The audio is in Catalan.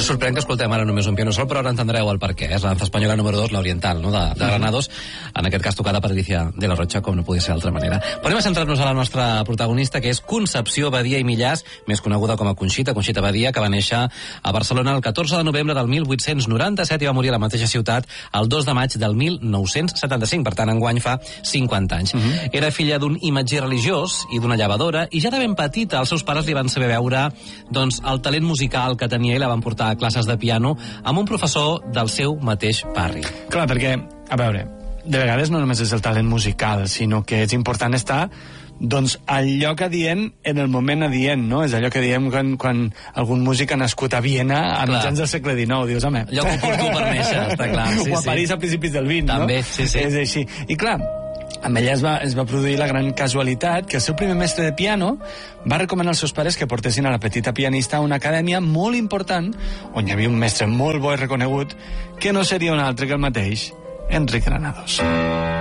us sorprèn que escoltem ara només un piano sol, però ara entendreu el per què. És la danza espanyola número 2, l'oriental, no? de Granados, en aquest cas tocada per Alicia de la Rocha, com no podia ser d'altra manera. Però anem a centrar-nos a la nostra protagonista, que és Concepció Badia i Millàs, més coneguda com a Conxita Badia, que va néixer a Barcelona el 14 de novembre del 1897 i va morir a la mateixa ciutat el 2 de maig del 1975, per tant, enguany fa 50 anys. Era filla d'un imatger religiós i d'una llevadora, i ja de ben petita els seus pares li van saber veure doncs, el talent musical que tenia i la van portar a classes de piano amb un professor del seu mateix barri. Clar, perquè, a veure, de vegades no només és el talent musical, sinó que és important estar doncs al lloc adient en el moment adient, no? És allò que diem quan algun músic ha nascut a Viena a mitjans del segle XIX, dius, home... Lloc oportú per néixer, està clar. Sí, o a París a principis del XX, no? També, sí. És així. I clar, amb ella es va produir la gran casualitat que el seu primer mestre de piano va recomanar als seus pares que portessin a la petita pianista a una acadèmia molt important on hi havia un mestre molt bo i reconegut que no seria un altre que el mateix Enric Granados.